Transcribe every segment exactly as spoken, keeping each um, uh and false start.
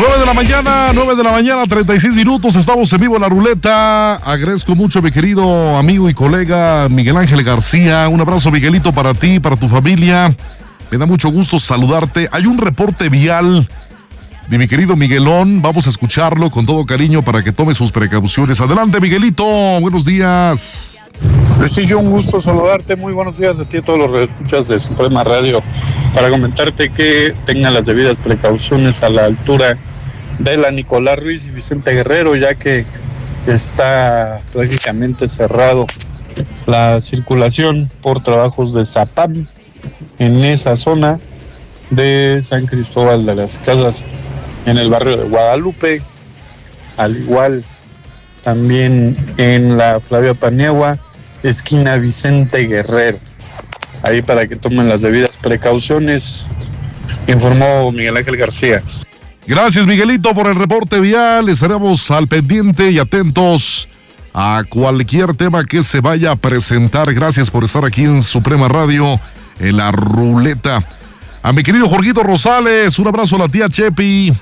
nueve de la mañana, nueve de la mañana, treinta y seis minutos, estamos en vivo en la ruleta. Agradezco mucho a mi querido amigo y colega Miguel Ángel García. Un abrazo, Miguelito, para ti, para tu familia. Me da mucho gusto saludarte. Hay un reporte vial de mi querido Miguelón. Vamos a escucharlo con todo cariño para que tome sus precauciones. Adelante, Miguelito. Buenos días. Sí, yo un gusto saludarte. Muy buenos días a ti y a todos los que escuchas de Suprema Radio. Para comentarte que tengan las debidas precauciones a la altura de la Nicolás Ruiz y Vicente Guerrero, ya que está prácticamente cerrado la circulación por trabajos de Zapam en esa zona de San Cristóbal de las Casas, en el barrio de Guadalupe, al igual también en la Flavia Paniagua, esquina Vicente Guerrero. Ahí para que tomen las debidas precauciones, informó Miguel Ángel García. Gracias, Miguelito, por el reporte vial. Estaremos al pendiente y atentos a cualquier tema que se vaya a presentar. Gracias por estar aquí en Suprema Radio, en la ruleta. A mi querido Jorgito Rosales, un abrazo a la tía Chepi.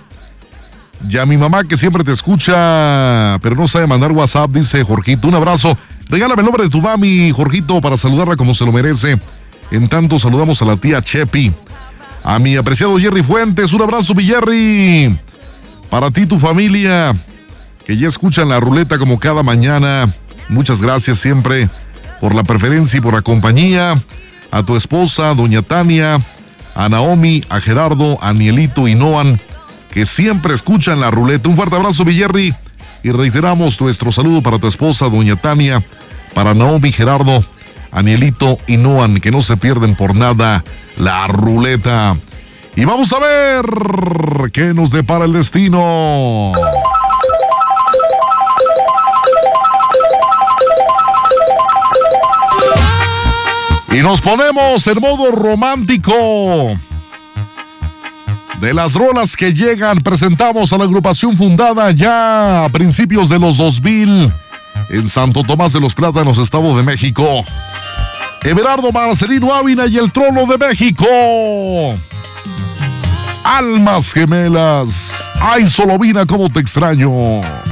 Y a mi mamá, que siempre te escucha, pero no sabe mandar WhatsApp, dice Jorgito. Un abrazo. Regálame el nombre de tu mami, Jorgito, para saludarla como se lo merece. En tanto, saludamos a la tía Chepi. A mi apreciado Jerry Fuentes, un abrazo, mi Jerry. Para ti, tu familia, que ya escuchan la ruleta como cada mañana. Muchas gracias siempre por la preferencia y por la compañía. A tu esposa, doña Tania, a Naomi, a Gerardo, a Nielito y Noan, que siempre escuchan la ruleta. Un fuerte abrazo, mi Jerry. Y reiteramos nuestro saludo para tu esposa, doña Tania, para Naomi, Gerardo, Anielito y Noan, que no se pierden por nada la ruleta. Y vamos a ver qué nos depara el destino. Y nos ponemos en modo romántico. De las rolas que llegan, presentamos a la agrupación fundada ya a principios de los dos mil en Santo Tomás de los Plátanos, Estado de México. Everardo Marcelino Ávila y el Trono de México. Almas gemelas. Ay, Solovina, cómo te extraño.